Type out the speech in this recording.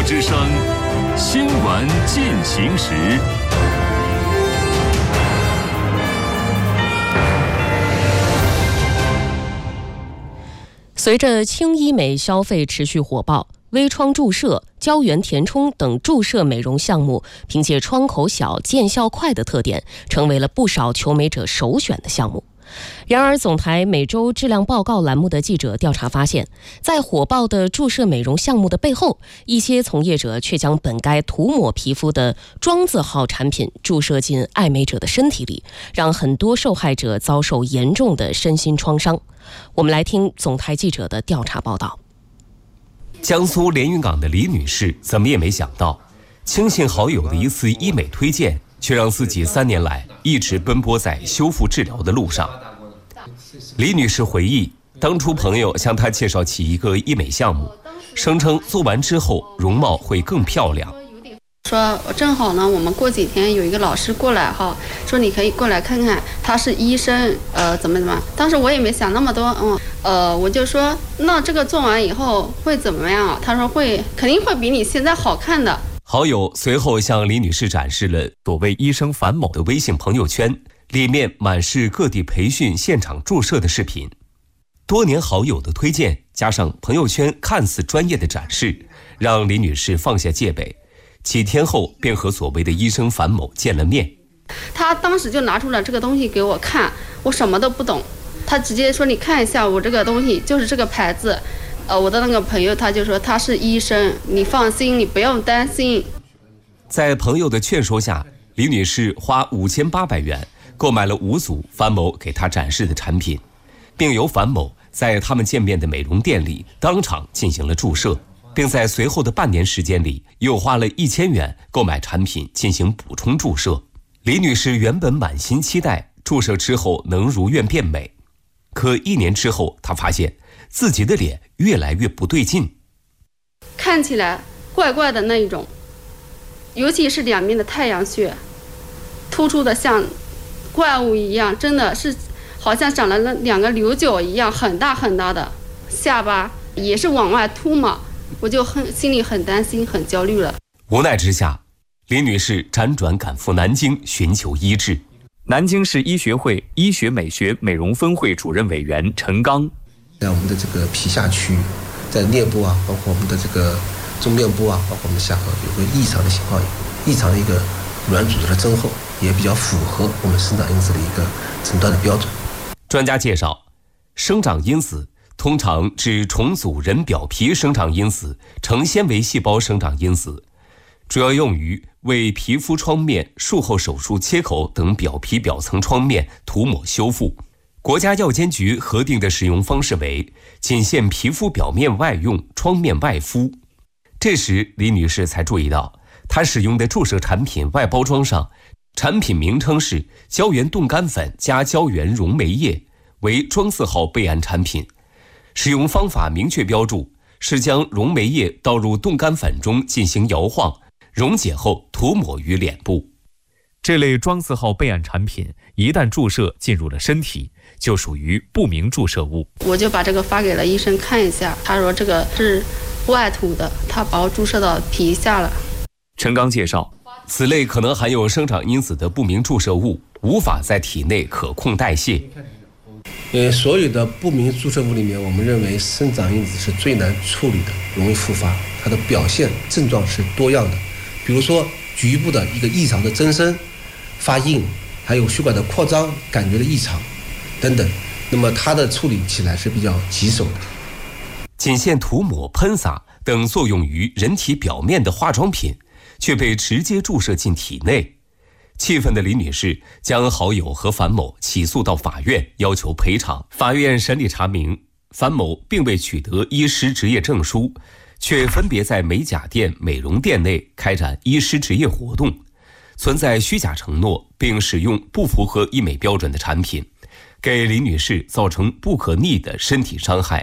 之声，新闻进行时。 随着轻医美消费持续火爆，微创注射、胶原填充等注射美容项目，凭借窗口小、见效快的特点，成为了不少求美者首选的项目。然而，总台每周质量报告栏目的记者调查发现，在火爆的注射美容项目的背后，一些从业者却将本该涂抹皮肤的庄字号产品注射进爱美者的身体里，让很多受害者遭受严重的身心创伤。我们来听总台记者的调查报道。 江苏连云港的李女士怎么也没想到，轻信好友的一次医美推荐，却让自己3年来一直奔波在修复治疗的路上。李女士回忆，当初朋友向她介绍起一个医美项目，声称做完之后容貌会更漂亮。 说正好呢，我们过几天有一个老师过来哈，说你可以过来看看，他是医生，怎么。当时我也没想那么多，我就说那这个做完以后会怎么样啊？他说肯定会比你现在好看的。 好友随后向李女士展示了所谓医生樊某的微信朋友圈，里面满是各地培训现场注射的视频。多年好友的推荐，加上朋友圈看似专业的展示，让李女士放下戒备。几天后便和所谓的医生樊某见了面。 他当时就拿出了这个东西给我看，我什么都不懂，他直接说你看一下我这个东西就是这个牌子。我的那个朋友他就说他是医生，你放心，你不用担心。 在朋友的劝说下，李女士花5800元购买了5组樊某给她展示的产品，并由樊某在他们见面的美容店里当场进行了注射，并在随后的半年时间里又花了1000元购买产品进行补充注射。李女士原本满心期待注射之后能如愿变美，可1年之后，她发现自己的脸越来越不对劲， 看起来怪怪的那一种，尤其是两边的太阳穴突出的像怪物一样，真的是好像长了2个牛角一样，很大很大的下巴也是往外凸嘛，我就心里很担心很焦虑了。 无奈之下，李女士辗转赶赴南京寻求医治。 南京市医学会医学美学美容分会主任委员陈刚， 在我们的这个皮下区，在颞部啊，包括我们的这个中面部啊，包括我们下颌有个异常的情况，异常的一个软组织的增厚，也比较符合我们生长因子的一个诊断的标准。 专家介绍，生长因子通常指重组人表皮生长因子、成纤维细胞生长因子，主要用于为皮肤创面、术后手术切口等表皮表层创面涂抹修复。国家药监局核定的使用方式为仅限皮肤表面外用，创面外敷。这时李女士才注意到，她使用的注射产品外包装上产品名称是胶原冻干粉加胶原溶酶液，为庄字号备案产品。使用方法明确标注，是将溶酶液倒入冻干粉中进行摇晃，溶解后涂抹于脸部。 这类庄字号备案产品一旦注射进入了身体，就属于不明注射物。 我就把这个发给了医生看一下，他说这个是外涂的，他把我注射到皮下了。 陈刚介绍， 此类可能含有生长因子的不明注射物无法在体内可控代谢。 所有的不明注射物里面，我们认为生长因子是最难处理的，容易复发。它的表现症状是多样的，比如说局部的一个异常的增生、发硬，还有血管的扩张感觉的异常等等。那么它的处理起来是比较棘手的。 仅限涂抹、喷洒等作用于人体表面的化妆品，却被直接注射进体内。气愤的李女士将好友和樊某起诉到法院，要求赔偿。法院审理查明，樊某并未取得医师执业证书，却分别在美甲店、美容店内开展医师执业活动，存在虚假承诺，并使用不符合医美标准的产品，给李女士造成不可逆的身体伤害。